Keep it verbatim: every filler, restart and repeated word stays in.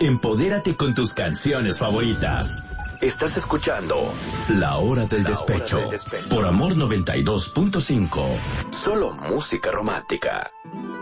Empodérate con tus canciones favoritas. Estás escuchando La Hora del, La Despecho, Hora del Despecho por Amor noventa y dos punto cinco. Solo música romántica.